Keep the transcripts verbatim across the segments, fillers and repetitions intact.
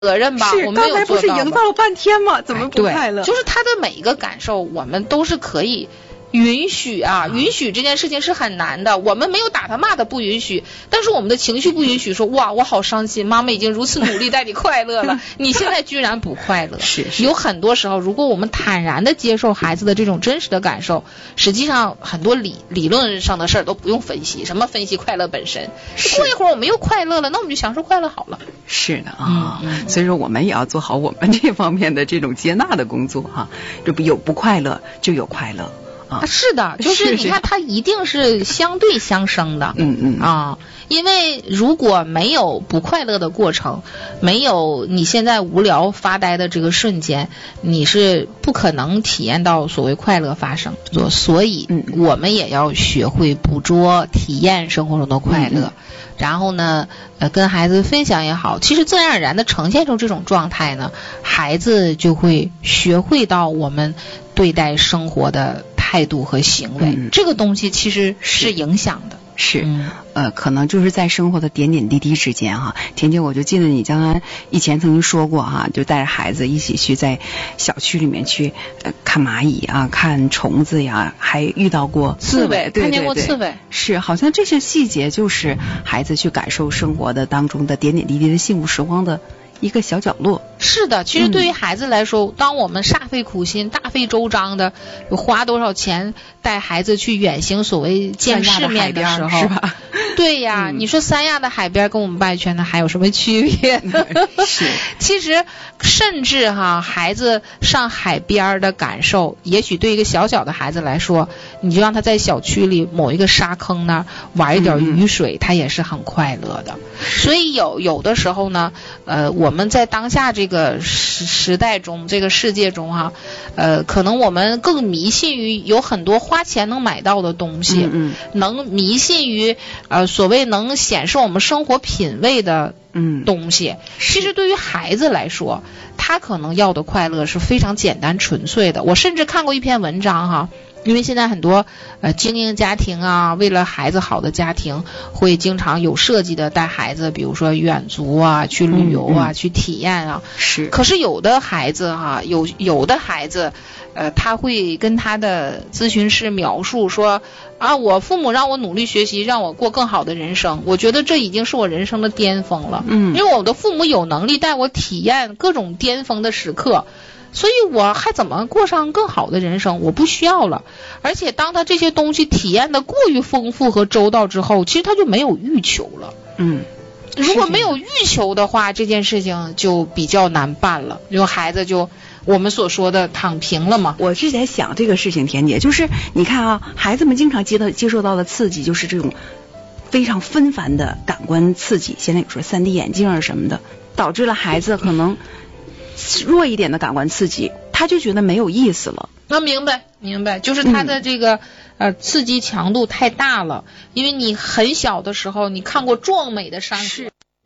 责任吧， 是我们没有做到。 刚才不是营造了半天吗？怎么不快乐？ 哎、就是他的每一个感受，我们都是可以允许啊，允许这件事情是很难的。我们没有打他骂他不允许，但是我们的情绪不允许说哇我好伤心，妈妈已经如此努力带你快乐了，你现在居然不快乐。 是是有很多时候，如果我们坦然的接受孩子的这种真实的感受，实际上很多理理论上的事儿都不用分析，什么分析快乐本身，过一会儿我们又快乐了，那我们就享受快乐好了。 是的啊、嗯嗯，所以说我们也要做好我们这方面的这种接纳的工作哈，这不有不快乐就有快乐。 啊，是的，就是你看，它一定是相对相生的， 嗯嗯啊，因为如果没有不快乐的过程，没有你现在无聊发呆的这个瞬间，你是不可能体验到所谓快乐发生。所以，我们也要学会捕捉、体验生活中的快乐，嗯、然后呢，呃，跟孩子分享也好，其实自然而然的呈现出这种状态呢，孩子就会学会到我们对待生活的态度和行为、嗯、这个东西其实是影响的。 是、嗯、呃，可能就是在生活的点点滴滴之间哈。甜甜，我就记得你刚刚以前曾经说过哈，就带着孩子一起去在小区里面去、呃、看蚂蚁啊，看虫子呀，还遇到过刺猬， 对对对， 看见过刺猬。 是，好像这些细节就是孩子去感受生活的当中的点点滴滴的幸福时光的一个小角落。 是的，其实对于孩子来说、嗯、当我们煞费苦心大费周章的花多少钱带孩子去远行所谓见世面的时候， 是吧？ 对呀、嗯、你说三亚的海边跟我们外圈的还有什么区别是其实甚至哈，孩子上海边的感受，也许对一个小小的孩子来说，你就让他在小区里某一个沙坑那儿玩一点雨水、嗯、他也是很快乐的。所以有有的时候呢，呃，我们在当下这个时时代中，这个世界中哈，呃，可能我们更迷信于有很多花钱能买到的东西， 嗯嗯能迷信于呃所谓能显示我们生活品味的嗯东西。其实对于孩子来说，他可能要的快乐是非常简单纯粹的。我甚至看过一篇文章哈。因为现在很多呃精英家庭啊，为了孩子好的家庭，会经常有设计的带孩子，比如说远足啊，去旅游啊，嗯嗯去体验啊。 是。 可是有的孩子哈、啊，有有的孩子，呃，他会跟他的咨询师描述说啊，我父母让我努力学习，让我过更好的人生，我觉得这已经是我人生的巅峰了。 嗯。 因为我的父母有能力带我体验各种巅峰的时刻。所以我还怎么过上更好的人生？我不需要了。而且当他这些东西体验的过于丰富和周到之后，其实他就没有欲求了。 嗯， 如果没有欲求的话，这件事情就比较难办了。因为孩子就我们所说的躺平了嘛。 我是在想这个事情，田姐，就是你看啊，孩子们经常接到接受到的刺激就是这种非常纷繁的感官刺激，现在有说 三 D 眼镜啊什么的，导致了孩子可能弱一点的感官刺激，他就觉得没有意思了。 那、啊、明白明白，就是他的这个、嗯、呃刺激强度太大了。因为你很小的时候，你看过壮美的山河。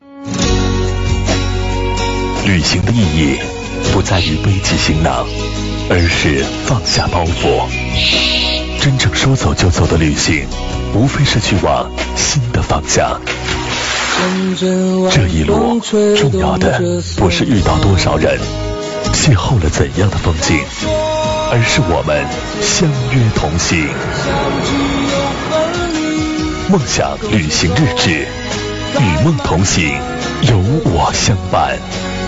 旅行的意义不在于背起行囊，而是放下包袱。真正说走就走的旅行，无非是去往新的方向。这一路重要的不是遇到多少人，邂逅了怎样的风景，而是我们相约同行。梦想旅行日志，与梦同行，有我相伴。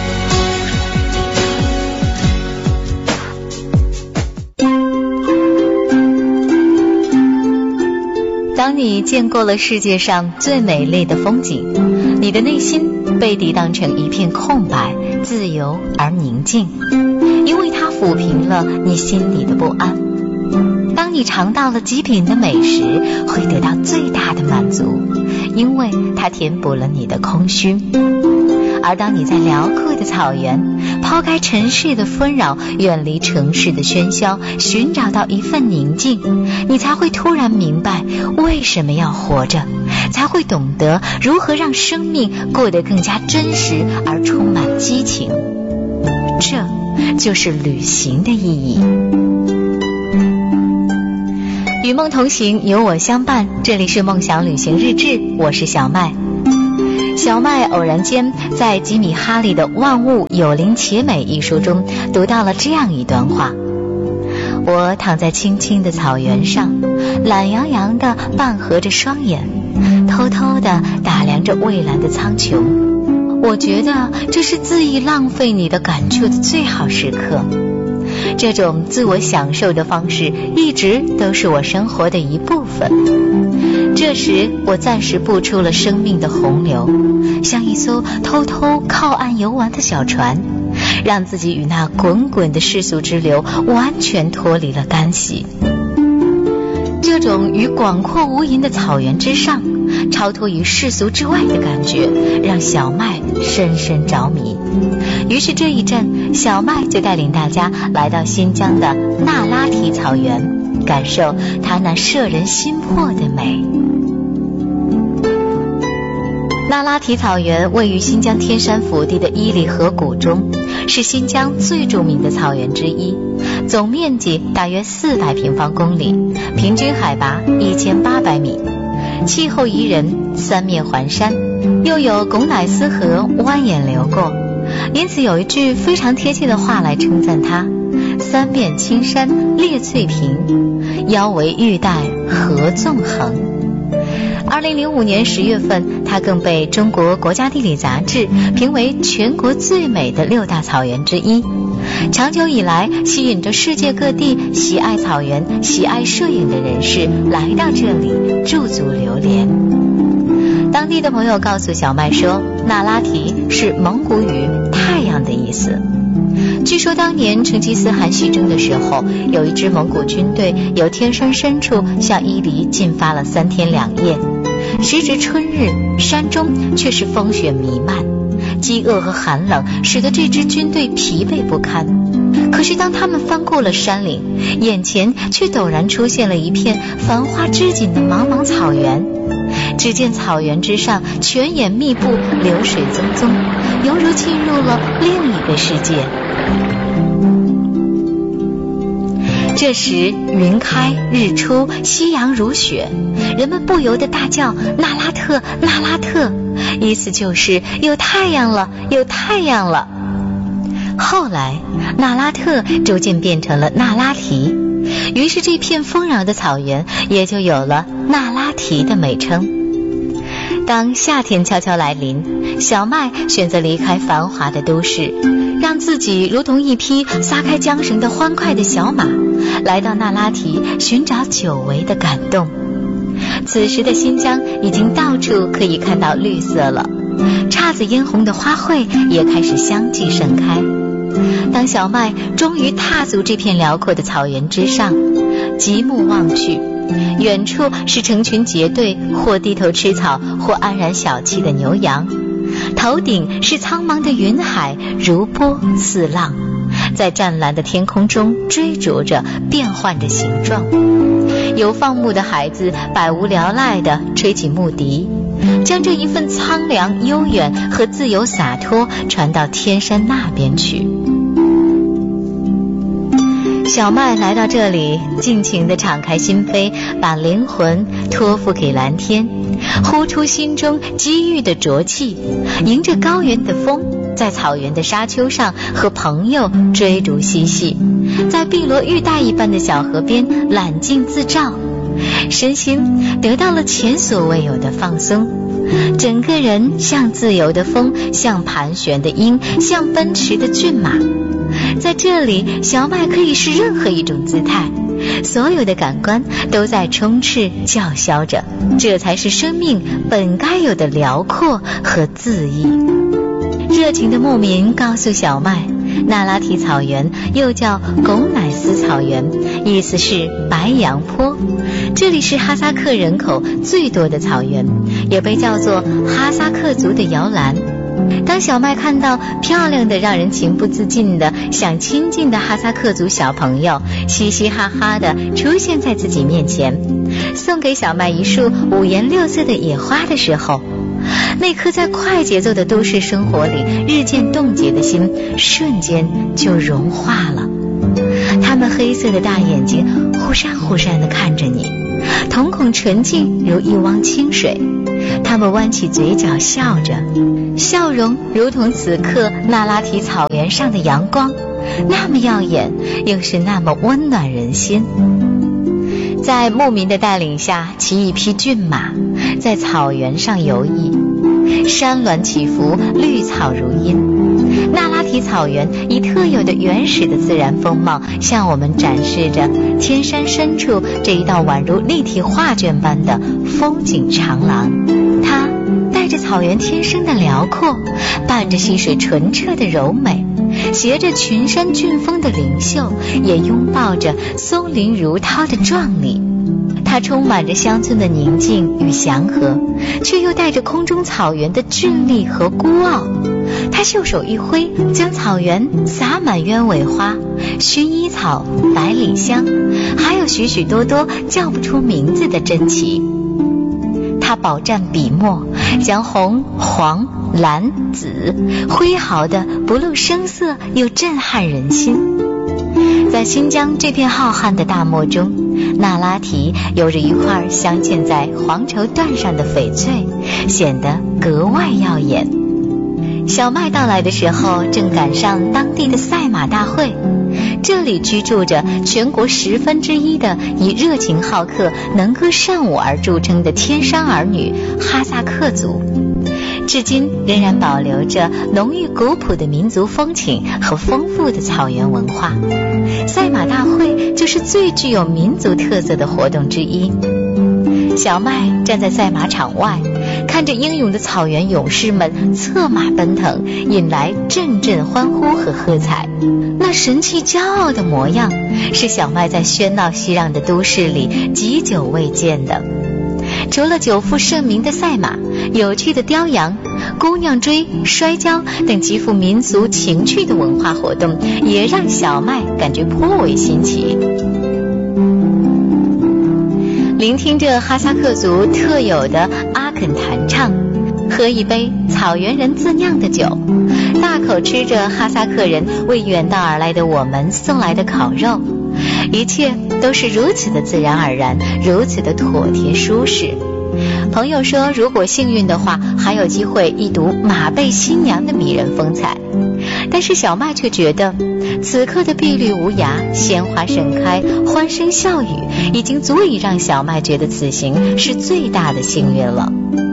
当你见过了世界上最美丽的风景，你的内心被抵挡成一片空白，自由而宁静，因为它抚平了你心里的不安。当你尝到了极品的美食，会得到最大的满足，因为它填补了你的空虚。而当你在辽阔的草原，抛开尘世的纷扰，远离城市的喧嚣，寻找到一份宁静，你才会突然明白为什么要活着，才会懂得如何让生命过得更加真实而充满激情。这就是旅行的意义。与梦同行，有我相伴，这里是梦想旅行日志，我是小麦。 小麦偶然间在吉米哈利的《万物有灵且美》一书中读到了这样一段话：我躺在青青的草原上，懒洋洋地半合着双眼，偷偷地打量着蔚蓝的苍穹。我觉得这是恣意浪费你的感触的最好时刻。这种自我享受的方式一直都是我生活的一部分。这时我暂时步出了生命的洪流，像一艘偷偷靠岸游玩的小船，让自己与那滚滚的世俗之流完全脱离了干系。这种于广阔无垠的草原之上，超脱于世俗之外的感觉，让小麦深深着迷。于是这一阵，小麦就带领大家来到新疆的那拉提草原，感受它那摄人心魄的美。那拉提草原位于新疆天山腹地的伊犁河谷中，是新疆最著名的草原之一，总面积大约四百平方公里，平均海拔一千八百米，气候宜人，三面环山，又有巩乃斯河蜿蜒流过，因此有一句非常贴切的话来称赞它：三面青山列翠屏，腰围玉带河纵横。二零零五年十月份，它更被中国国家地理杂志评为全国最美的六大草原之一。长久以来，吸引着世界各地喜爱草原、喜爱摄影的人士来到这里驻足流连。当地的朋友告诉小麦说，那拉提是蒙古语太阳的意思。据说当年成吉思汗西征的时候，有一支蒙古军队由天山深处向伊犁进发了三天两夜，时值春日，山中却是风雪弥漫，饥饿和寒冷使得这支军队疲惫不堪。可是当他们翻过了山岭，眼前却陡然出现了一片繁花织锦的茫茫草原。只见草原之上泉眼密布，流水淙淙，犹如进入了另一个世界。这时云开日出，夕阳如雪，人们不由得大叫那拉特那拉特，意思就是有太阳了有太阳了。后来那拉特逐渐变成了那拉提，于是这片丰饶的草原也就有了那拉提的美称。当夏天悄悄来临，小麦选择离开繁华的都市，让自己如同一匹撒开缰绳的欢快的小马，来到那拉提寻找久违的感动。此时的新疆已经到处可以看到绿色了，姹紫嫣红的花卉也开始相继盛开。当小麦终于踏足这片辽阔的草原之上，极目望去，远处是成群结队，或低头吃草，或安然小憩的牛羊，头顶是苍茫的云海，如波似浪，在湛蓝的天空中追逐着，变换着形状。有放牧的孩子百无聊赖地吹起牧笛，将这一份苍凉、悠远和自由洒脱传到天山那边去。小麦来到这里，尽情地敞开心扉，把灵魂托付给蓝天，呼出心中激郁的浊气，迎着高原的风，在草原的沙丘上和朋友追逐嬉戏，在碧罗玉带一般的小河边揽镜自照，身心得到了前所未有的放松，整个人像自由的风，像盘旋的鹰，像奔驰的骏马。在这里，小麦可以是任何一种姿态，所有的感官都在充斥叫嚣着，这才是生命本该有的辽阔和恣意。热情的牧民告诉小麦，那拉提草原又叫巩乃斯草原，意思是白羊坡，这里是哈萨克人口最多的草原，也被叫做哈萨克族的摇篮。当小麦看到漂亮的让人情不自禁的想亲近的哈萨克族小朋友嘻嘻哈哈的出现在自己面前，送给小麦一束五颜六色的野花的时候，那颗在快节奏的都市生活里日渐冻结的心瞬间就融化了。他们黑色的大眼睛忽闪忽闪地看着你，瞳孔纯净如一汪清水， 他们弯起嘴角笑着，笑容如同此刻那拉提草原上的阳光，那么耀眼，又是那么温暖人心。在牧民的带领下，骑一匹骏马，在草原上游弋，山峦起伏，绿草如茵。那拉提草原以特有的原始的自然风貌，向我们展示着天山深处这一道宛如立体画卷般的风景长廊。它带着草原天生的辽阔，伴着溪水纯澈的柔美，携着群山峻峰的灵秀，也拥抱着松林如涛的壮丽。它充满着乡村的宁静与祥和，却又带着空中草原的峻丽和孤傲。他袖手一挥，将草原洒满鸢尾花、薰衣草、百里香，还有许许多多叫不出名字的珍奇。他饱蘸笔墨，将红、黄、蓝、紫挥毫的不露声色，又震撼人心。在新疆这片浩瀚的大漠中，那拉提有着一块镶嵌在黄绸缎上的翡翠，显得格外耀眼。小麦到来的时候，正赶上当地的赛马大会。这里居住着全国十分之一的以热情好客、能歌善舞而著称的天山儿女哈萨克族，至今仍然保留着浓郁古朴的民族风情和丰富的草原文化。赛马大会就是最具有民族特色的活动之一。小麦站在赛马场外，看着英勇的草原勇士们策马奔腾，引来阵阵欢呼和喝彩。那神气骄傲的模样，是小麦在喧闹熙攘的都市里极久未见的。除了久负盛名的赛马，有趣的雕羊、姑娘追、摔跤等极富民俗情趣的文化活动，也让小麦感觉颇为新奇。聆听着哈萨克族特有的阿肯弹唱，喝一杯草原人自酿的酒，大口吃着哈萨克人为远道而来的我们送来的烤肉，一切都是如此的自然而然，如此的妥帖舒适。朋友说，如果幸运的话，还有机会一睹马背新娘的迷人风采。但是小麦却觉得，此刻的碧绿无涯，鲜花盛开，欢声笑语，已经足以让小麦觉得此行是最大的幸运了。